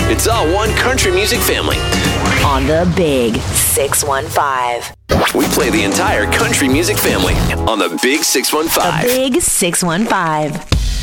It's all one country music family. On the Big 615. We play the entire country music family on the Big 615. The Big 615.